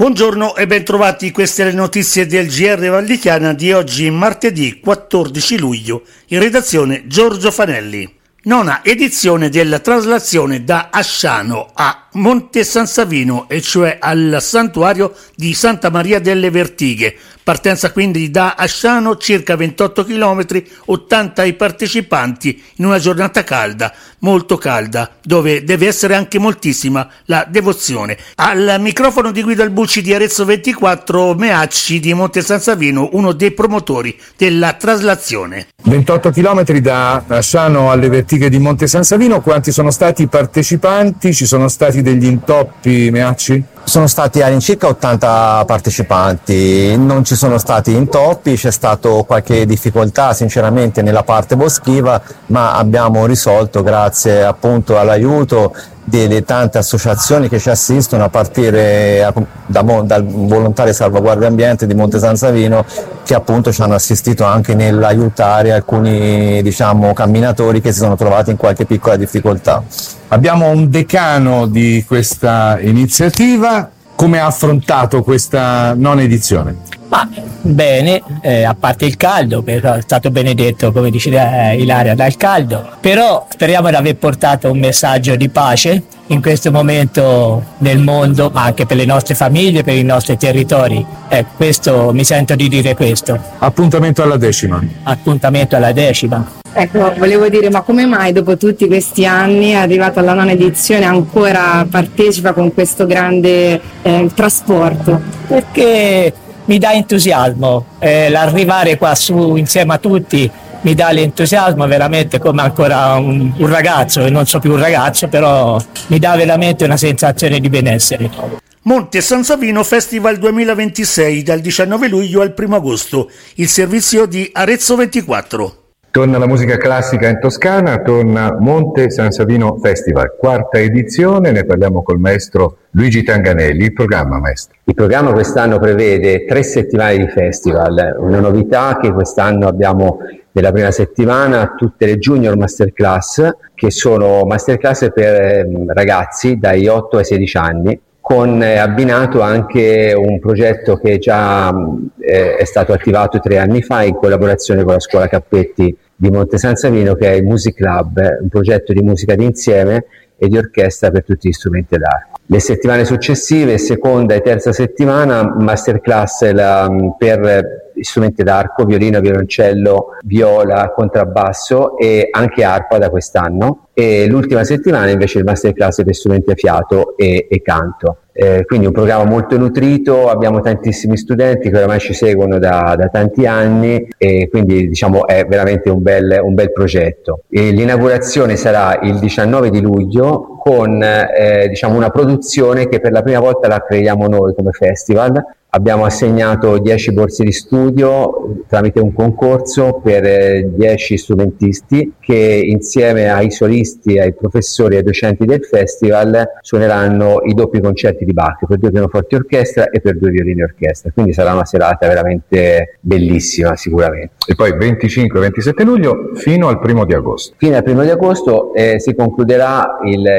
Buongiorno e bentrovati, queste le notizie del GR Valdichiana di oggi, martedì 14 luglio, in redazione Giorgio Fanelli. Nona edizione della traslazione da Asciano a Monte San Savino, e cioè al santuario di Santa Maria delle Vertighe. Partenza quindi da Asciano, circa 28 km, 80 i partecipanti in una giornata calda, molto calda, dove deve essere anche moltissima la devozione. Al microfono di Guido Albucci di Arezzo 24, Meacci di Monte San Savino, uno dei promotori della traslazione. 28 km da Asciano alle Vertighe di Monte San Savino. Quanti sono stati i partecipanti? Ci sono stati degli intoppi, Meacci? Sono stati all'incirca 80 partecipanti, non ci sono stati intoppi, c'è stato qualche difficoltà sinceramente nella parte boschiva, ma abbiamo risolto grazie appunto all'aiuto delle tante associazioni che ci assistono, a partire dal volontario salvaguardia ambiente di Monte San Savino, che appunto ci hanno assistito anche nell'aiutare alcuni camminatori che si sono trovati in qualche piccola difficoltà. Abbiamo un decano di questa iniziativa. Come ha affrontato questa nona edizione? Ma bene, a parte il caldo, perché è stato benedetto, come dice Ilaria, dal caldo, però speriamo di aver portato un messaggio di pace in questo momento nel mondo, ma anche per le nostre famiglie, per i nostri territori. Questo mi sento di dire questo. Appuntamento alla 10ª. Appuntamento alla 10ª. Ecco, volevo dire, ma come mai dopo tutti questi anni, arrivato alla nona edizione, ancora partecipa con questo grande trasporto? Perché mi dà entusiasmo, l'arrivare qua su insieme a tutti mi dà l'entusiasmo veramente come ancora un ragazzo, e non so più un ragazzo, però mi dà veramente una sensazione di benessere. Monte San Savino Festival 2026 dal 19 luglio al 1 agosto, il servizio di Arezzo 24. Torna la musica classica in Toscana, torna Monte San Savino Festival, 4ª edizione, ne parliamo col maestro Luigi Tanganelli. Il programma, maestro? Il programma quest'anno prevede 3 settimane di festival, una novità che quest'anno abbiamo nella prima settimana tutte le Junior Masterclass, che sono masterclass per ragazzi dai 8 ai 16 anni, con abbinato anche un progetto che già è stato attivato 3 anni fa in collaborazione con la Scuola Cappetti di Monte San Savino, che è il Music Club, un progetto di musica d'insieme e di orchestra per tutti gli strumenti d'arco. Le settimane successive, seconda e terza settimana, masterclass per strumenti d'arco, violino, violoncello, viola, contrabbasso e anche arpa da quest'anno, e l'ultima settimana invece il masterclass per strumenti a fiato e canto. Quindi un programma molto nutrito, abbiamo tantissimi studenti che oramai ci seguono da tanti anni, e quindi è veramente un bel progetto. E l'inaugurazione sarà il 19 di luglio con una produzione che per la prima volta la creiamo noi come festival. Abbiamo assegnato 10 borse di studio tramite un concorso per 10 strumentisti che insieme ai solisti, ai professori e ai docenti del festival suoneranno i doppi concerti di Bach per 2 pianoforti orchestra e per 2 violini orchestra. Quindi sarà una serata veramente bellissima sicuramente. E poi 25-27 luglio fino al 1 di agosto. Fino al 1 di agosto si concluderà